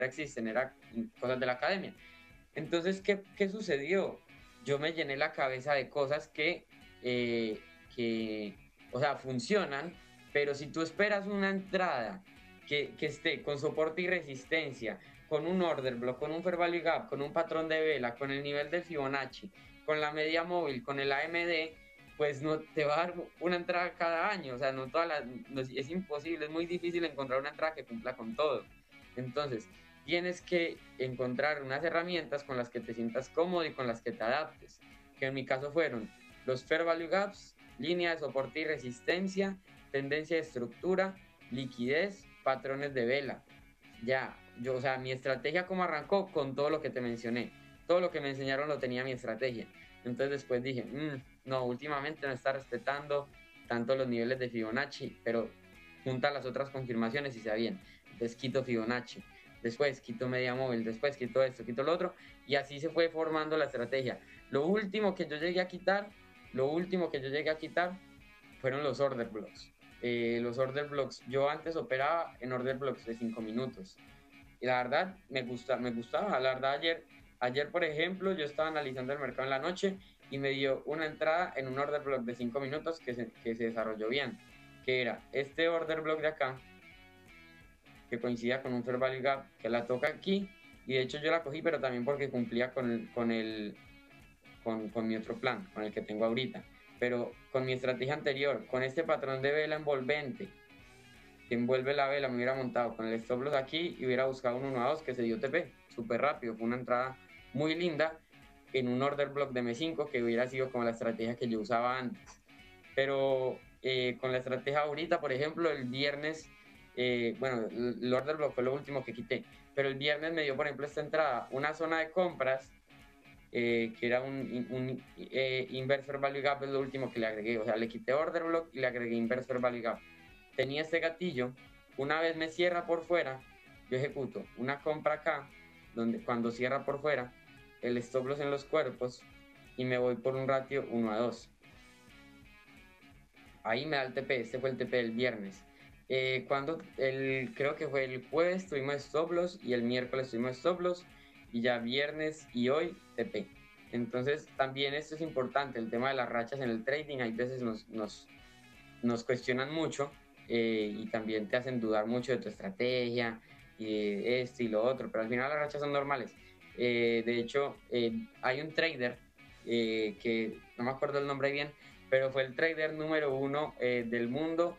existen, eran cosas de la academia. Entonces, ¿qué sucedió? Yo me llené la cabeza de cosas que, o sea, funcionan, pero si tú esperas una entrada que esté con soporte y resistencia, con un order block, con un fair value gap, con un patrón de vela, con el nivel de Fibonacci, con la media móvil, con el AMD, pues no te va a dar una entrada cada año, o sea, no todas las, no, es imposible, es muy difícil encontrar una entrada que cumpla con todo. Entonces, tienes que encontrar unas herramientas con las que te sientas cómodo y con las que te adaptes, que en mi caso fueron los Fair Value Gaps, línea de soporte y resistencia, tendencia de estructura, liquidez, patrones de vela. Ya, yo, o sea, mi estrategia como arrancó con todo lo que te mencioné. Todo lo que me enseñaron lo tenía mi estrategia. Entonces después dije, no, últimamente no está respetando tanto los niveles de Fibonacci, pero junta las otras confirmaciones y se bien. Entonces quito Fibonacci, después quito media móvil, después quito esto, quito lo otro, y así se fue formando la estrategia. Lo último que yo llegué a quitar, fueron los order blocks. Los order blocks, yo antes operaba en order blocks de 5 minutos. Y la verdad, me gustaba. La verdad, ayer, por ejemplo, yo estaba analizando el mercado en la noche y me dio una entrada en un order block de 5 minutos que se desarrolló bien. Que era este order block de acá, que coincidía con un fair value gap, que la toca aquí. Y de hecho yo la cogí, pero también porque cumplía con mi otro plan, con el que tengo ahorita. Pero con mi estrategia anterior, con este patrón de vela envolvente, que envuelve la vela, me hubiera montado con el stop loss aquí y hubiera buscado un 1 a 2 que se dio TP, súper rápido, fue una entrada muy linda en un order block de M5 que hubiera sido como la estrategia que yo usaba antes. Pero con la estrategia ahorita, por ejemplo, el viernes, bueno, el order block fue lo último que quité, pero el viernes me dio, por ejemplo, esta entrada, una zona de compras que era un inverse value gap, es lo último que le agregué, o sea, le quité order block y le agregué inverse value gap. Tenía este gatillo, una vez me cierra por fuera, yo ejecuto una compra acá, donde cuando cierra por fuera, el stop loss en los cuerpos y me voy por un ratio 1 a 2. Ahí me da el TP, este fue el TP del viernes. Creo que fue el jueves tuvimos stop loss y el miércoles tuvimos stop loss y ya viernes y hoy TP. Entonces también esto es importante, el tema de las rachas en el trading, hay veces nos cuestionan mucho y también te hacen dudar mucho de tu estrategia y de esto y lo otro, pero al final las rachas son normales. De hecho, hay un trader que no me acuerdo el nombre bien, pero fue el trader número 1 del mundo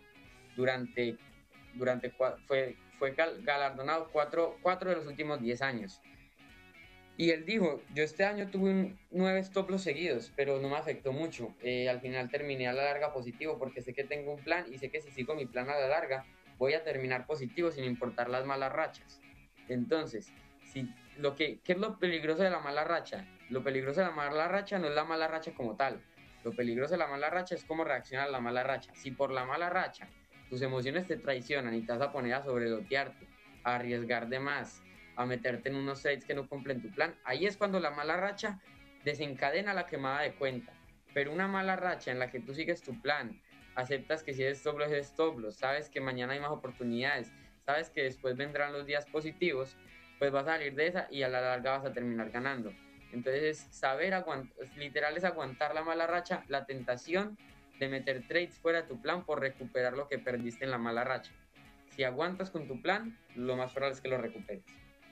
fue galardonado cuatro de los últimos 10 años. Y él dijo, yo este año tuve 9 stop loss seguidos, pero no me afectó mucho. Al final terminé a la larga positivo porque sé que tengo un plan y sé que si sigo mi plan a la larga voy a terminar positivo sin importar las malas rachas. Entonces, ¿qué es lo peligroso de la mala racha? Lo peligroso de la mala racha no es la mala racha como tal. Lo peligroso de la mala racha es cómo reacciona la mala racha. Si por la mala racha tus emociones te traicionan y te vas a poner a sobrelotearte, a arriesgar de más, a meterte en unos trades que no cumplen tu plan, ahí es cuando la mala racha desencadena la quemada de cuenta. Pero una mala racha en la que tú sigues tu plan, aceptas que si es stop loss, sabes que mañana hay más oportunidades, sabes que después vendrán los días positivos, pues vas a salir de esa y a la larga vas a terminar ganando. Entonces, saber aguantar, literal es aguantar la mala racha, la tentación de meter trades fuera de tu plan por recuperar lo que perdiste en la mala racha. Si aguantas con tu plan, lo más probable es que lo recuperes.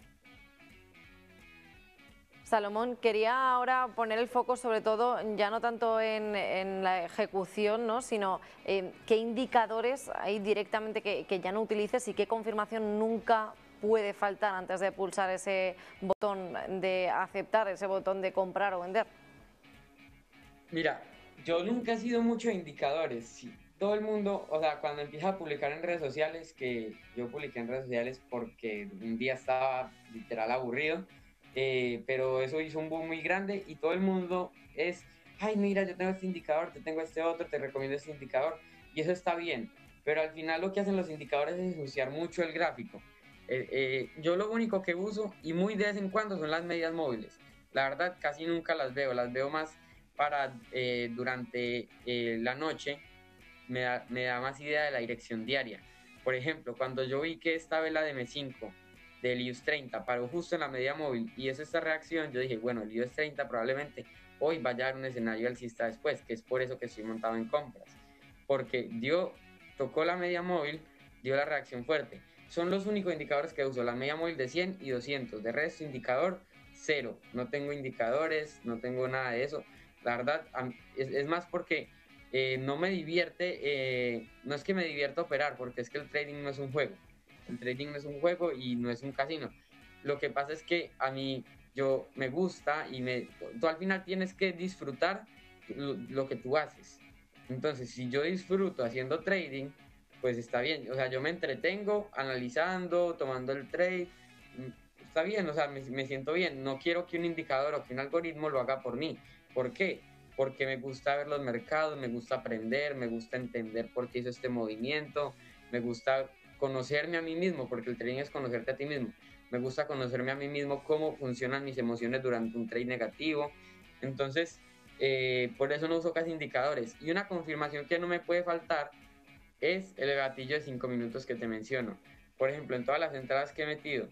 Salomón, quería ahora poner el foco sobre todo, ya no tanto en la ejecución, ¿no?, sino qué indicadores hay directamente que ya no utilices y qué confirmación nunca puede faltar antes de pulsar ese botón de aceptar, ese botón de comprar o vender. Mira, yo nunca he sido mucho de indicadores. Sí, todo el mundo, o sea, cuando empieza a publicar en redes sociales, que yo publiqué en redes sociales porque un día estaba literal aburrido, pero eso hizo un boom muy grande y todo el mundo es, ay, mira, yo tengo este indicador, te tengo este otro, te recomiendo este indicador, y eso está bien, pero al final lo que hacen los indicadores es ensuciar mucho el gráfico. Yo lo único que uso, y muy de vez en cuando, son las medias móviles. La verdad, casi nunca las veo más para durante la noche, me da más idea de la dirección diaria. Por ejemplo, cuando yo vi que esta vela de M5 del IUS 30, paró justo en la media móvil y es esta reacción, yo dije, bueno, el IUS 30 probablemente hoy vaya a dar un escenario alcista después, que es por eso que estoy montado en compras, porque tocó la media móvil, dio la reacción fuerte. Son los únicos indicadores que uso, la media móvil de 100 y 200, de resto indicador cero, no tengo indicadores, no tengo nada de eso, la verdad es más porque no me divierte, no es que me divierta operar, porque es que el trading no es un juego, el trading no es un juego y no es un casino. Lo que pasa es que a mí me gusta y tú al final tienes que disfrutar lo que tú haces. Entonces, si yo disfruto haciendo trading, pues está bien. O sea, yo me entretengo analizando, tomando el trade. Está bien, o sea, me siento bien. No quiero que un indicador o que un algoritmo lo haga por mí. ¿Por qué? Porque me gusta ver los mercados, me gusta aprender, me gusta entender por qué hizo este movimiento, me gusta conocerme a mí mismo, porque el trading es conocerte a ti mismo. Me gusta conocerme a mí mismo, cómo funcionan mis emociones durante un trade negativo. Entonces, por eso no uso casi indicadores. Y una confirmación que no me puede faltar es el gatillo de 5 minutos que te menciono. Por ejemplo, en todas las entradas que he metido,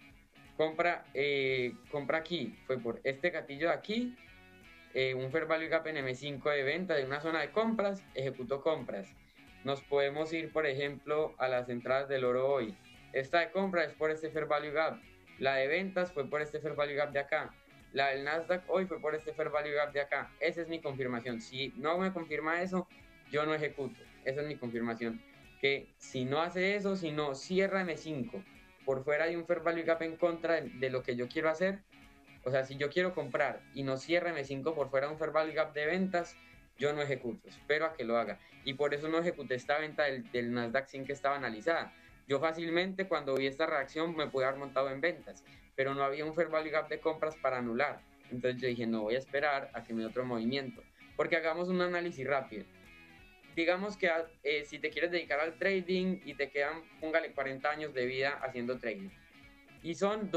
compra aquí, fue por este gatillo de aquí, un Fair Value Gap en M5 de venta de una zona de compras, ejecuto compras. Nos podemos ir, por ejemplo, a las entradas del oro hoy. Esta de compra es por este Fair Value Gap. La de ventas fue por este Fair Value Gap de acá. La del Nasdaq hoy fue por este Fair Value Gap de acá. Esa es mi confirmación. Si no me confirma eso, yo no ejecuto. Esa es mi confirmación. Que si no hace eso, si no cierra M5 por fuera de un Fair Value Gap en contra de lo que yo quiero hacer, o sea, si yo quiero comprar y no cierra M5 por fuera de un Fair Value Gap de ventas, yo no ejecuto, espero a que lo haga. Y por eso no ejecuté esta venta del Nasdaq sin que estaba analizada. Yo fácilmente cuando vi esta reacción me pude haber montado en ventas, pero no había un Fair Value Gap de compras para anular. Entonces yo dije, no voy a esperar a que me dé otro movimiento. Porque hagamos un análisis rápido. Digamos que si te quieres dedicar al trading y te quedan, póngale 40 años de vida haciendo trading y son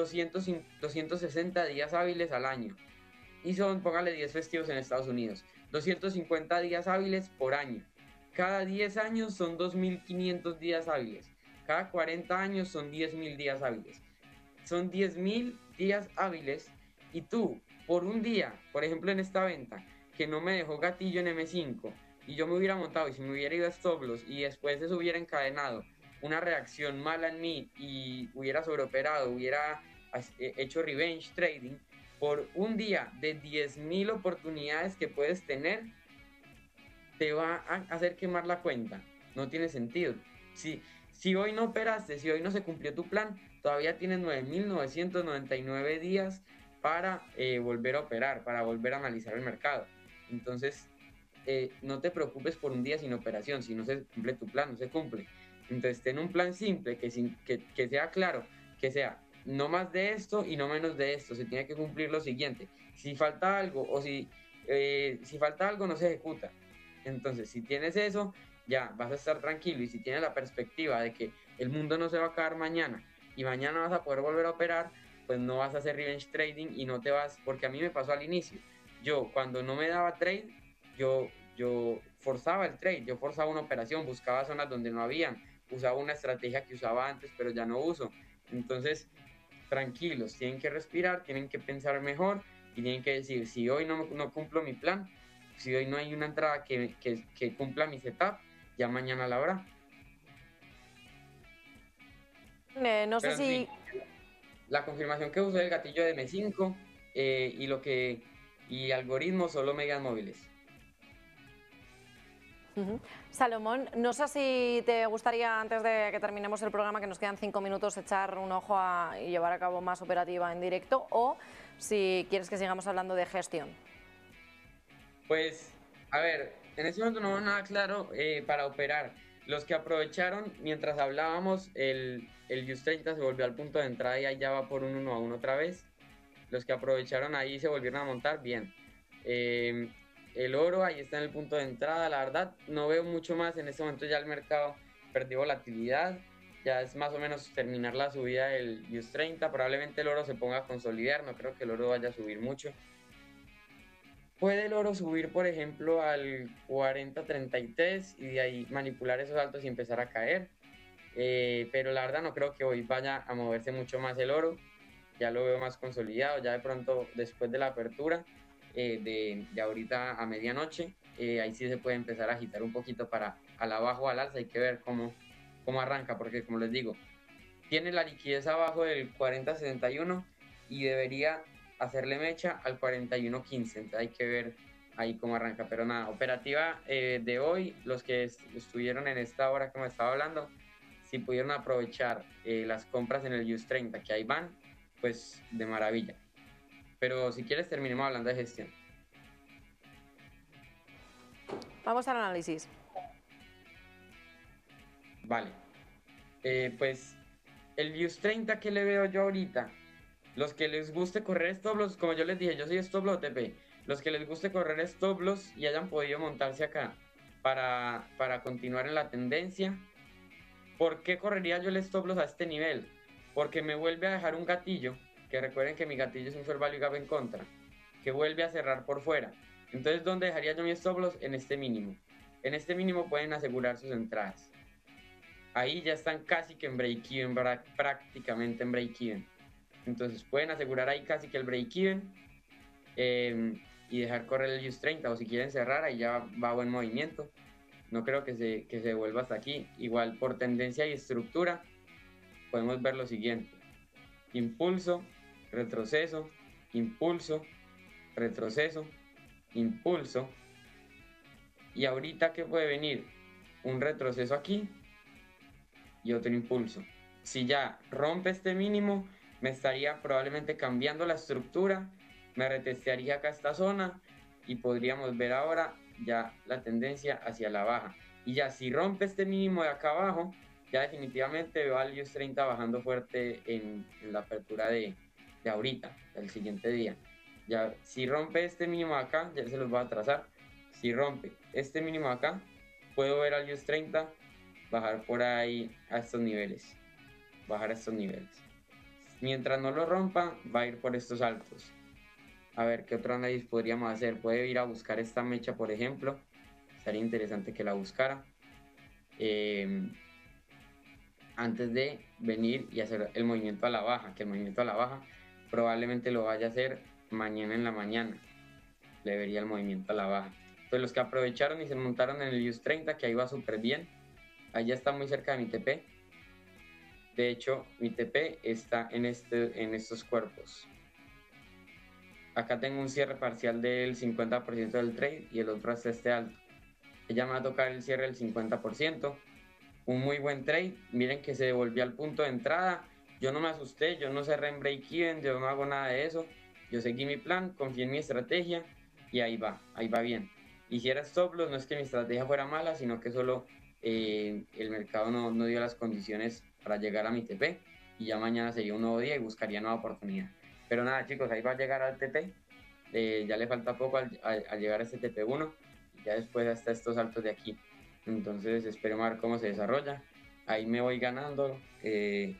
260 días hábiles al año. Y son, póngale 10 festivos en Estados Unidos. 250 días hábiles por año. Cada 10 años son 2.500 días hábiles. Cada 40 años son 10.000 días hábiles. Son 10.000 días hábiles y tú, por un día, por ejemplo en esta venta, que no me dejó gatillo en M5 y yo me hubiera montado y si me hubiera ido a stop loss y después eso hubiera encadenado una reacción mala en mí y hubiera sobreoperado, hubiera hecho revenge trading, por un día de 10.000 oportunidades que puedes tener, te va a hacer quemar la cuenta. No tiene sentido. Si hoy no operaste, si hoy no se cumplió tu plan, todavía tienes 9.999 días para volver a operar, para volver a analizar el mercado. Entonces, no te preocupes por un día sin operación. Si no se cumple tu plan, no se cumple. Entonces, ten un plan simple, que sea claro, que sea no más de esto y no menos de esto. Se tiene que cumplir lo siguiente. Si falta algo o si falta algo, no se ejecuta. Entonces, si tienes eso, ya vas a estar tranquilo. Y si tienes la perspectiva de que el mundo no se va a acabar mañana y mañana vas a poder volver a operar, pues no vas a hacer revenge trading y no te vas, porque a mí me pasó al inicio. Yo, cuando no me daba trade, yo forzaba el trade, yo forzaba una operación, buscaba zonas donde no habían, usaba una estrategia que usaba antes, pero ya no uso. Entonces, tranquilos, tienen que respirar, tienen que pensar mejor y tienen que decir, si hoy no cumplo mi plan, si hoy no hay una entrada que cumpla mi setup, ya mañana la habrá. No sé si... Sí, la confirmación que uso es el gatillo de M5 y algoritmos solo medias móviles. Salomón, no sé si te gustaría, antes de que terminemos el programa, que nos quedan 5 minutos, echar un ojo y llevar a cabo más operativa en directo, o si quieres que sigamos hablando de gestión. Pues, a ver, en ese momento no veo nada claro para operar. Los que aprovecharon, mientras hablábamos, el US 30 se volvió al punto de entrada y ahí ya va por un 1 a 1 otra vez. Los que aprovecharon ahí se volvieron a montar, bien. El oro ahí está en el punto de entrada, la verdad no veo mucho más, en este momento ya el mercado perdió volatilidad, ya es más o menos terminar la subida del US 30, probablemente el oro se ponga a consolidar, no creo que el oro vaya a subir mucho. Puede el oro subir, por ejemplo, al 40-33 y de ahí manipular esos altos y empezar a caer. pero la verdad no creo que hoy vaya a moverse mucho más el oro, ya lo veo más consolidado, ya de pronto después de la apertura de ahorita a medianoche, ahí sí se puede empezar a agitar un poquito para al abajo o al alza, hay que ver cómo arranca, porque como les digo, tiene la liquidez abajo del 40.71 y debería hacerle mecha al 41.15, entonces hay que ver ahí cómo arranca, pero nada, operativa de hoy, los que estuvieron en esta hora que me estaba hablando, si pudieron aprovechar las compras en el US 30 que ahí van, pues de maravilla. Pero si quieres terminemos hablando de gestión. Vamos al análisis. Vale. Pues el US 30 que le veo yo ahorita, los que les guste correr stop loss, como yo les dije, yo soy stop loss OTP, los que les guste correr stop loss y hayan podido montarse acá para continuar en la tendencia, ¿por qué correría yo el stop loss a este nivel? Porque me vuelve a dejar un gatillo, que recuerden que mi gatillo es un fair value gap en contra, que vuelve a cerrar por fuera. Entonces, ¿dónde dejaría yo mi stop loss? En este mínimo. En este mínimo pueden asegurar sus entradas. Ahí ya están casi que en break-even, prácticamente en break-even. Entonces pueden asegurar ahí casi que el break-even y dejar correr el US 30, o si quieren cerrar, ahí ya va buen movimiento. No creo que se vuelva hasta aquí. Igual por tendencia y estructura podemos ver lo siguiente: impulso, retroceso, impulso, retroceso, impulso. Y ahorita, ¿qué puede venir? Un retroceso aquí y otro impulso. Si ya rompe este mínimo, me estaría probablemente cambiando la estructura, me retestearía acá esta zona y podríamos ver ahora ya la tendencia hacia la baja. Y ya si rompe este mínimo de acá abajo, ya definitivamente veo al US 30 bajando fuerte en la apertura de ahorita, del siguiente día. Ya si rompe este mínimo de acá, ya se los voy a trazar. Si rompe este mínimo de acá, puedo ver al US 30 bajar por ahí a estos niveles. Bajar a estos niveles. Mientras no lo rompa, va a ir por estos altos. A ver qué otro análisis podríamos hacer. Puede ir a buscar esta mecha, por ejemplo. Sería interesante que la buscara. Antes de venir y hacer el movimiento a la baja. Que el movimiento a la baja probablemente lo vaya a hacer mañana en la mañana. Le vería el movimiento a la baja. Entonces los que aprovecharon y se montaron en el US 30, que ahí va súper bien. Ahí ya está muy cerca de mi TP. De hecho, mi TP está en estos cuerpos. Acá tengo un cierre parcial del 50% del trade y el otro hasta este alto. Ella me va a tocar el cierre del 50%. Un muy buen trade. Miren que se devolvió al punto de entrada. Yo no me asusté, yo no cerré en break-even, yo no hago nada de eso. Yo seguí mi plan, confié en mi estrategia y ahí va bien. Y si era stop loss, no es que mi estrategia fuera mala, sino que solo el mercado no dio las condiciones para llegar a mi TP y ya mañana sería un nuevo día y buscaría nueva oportunidad. Pero nada, chicos, ahí va a llegar al TP. Ya le falta poco al llegar a este TP1 y ya después hasta estos saltos de aquí. Entonces esperemos a ver cómo se desarrolla. Ahí me voy ganando $300.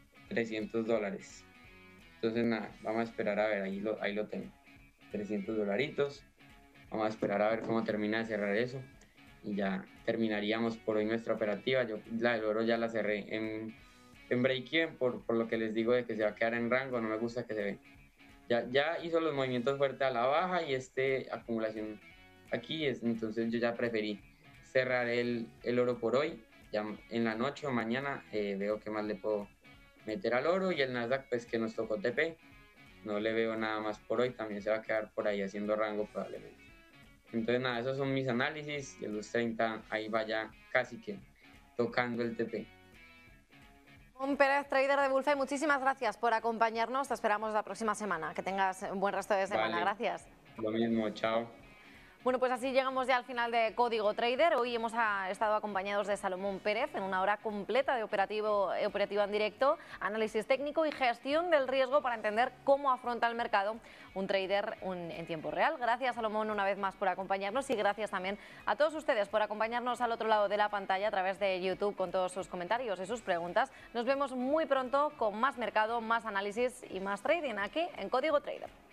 Entonces nada, vamos a esperar a ver, ahí lo tengo. $300. Vamos a esperar a ver cómo termina de cerrar eso. Y ya terminaríamos por hoy nuestra operativa. Yo la del oro ya la cerré en break-even por lo que les digo de que se va a quedar en rango. No me gusta que se ve. Ya hizo los movimientos fuertes a la baja y acumulación aquí. Entonces yo ya preferí cerrar el oro por hoy. Ya en la noche o mañana veo qué más le puedo meter al oro. Y el Nasdaq, pues que nos tocó TP. No le veo nada más por hoy. También se va a quedar por ahí haciendo rango probablemente. Entonces nada, esos son mis análisis. Y el US 30 ahí vaya casi que tocando el TP. Salomón Pérez, trader de Bullseye, muchísimas gracias por acompañarnos. Te esperamos la próxima semana. Que tengas un buen resto de semana. Vale. Gracias. Lo mismo, chao. Bueno, pues así llegamos ya al final de Código Trader. Hoy hemos estado acompañados de Salomón Pérez en una hora completa de operativo en directo, análisis técnico y gestión del riesgo para entender cómo afronta el mercado un trader en tiempo real. Gracias, Salomón, una vez más por acompañarnos y gracias también a todos ustedes por acompañarnos al otro lado de la pantalla a través de YouTube con todos sus comentarios y sus preguntas. Nos vemos muy pronto con más mercado, más análisis y más trading aquí en Código Trader.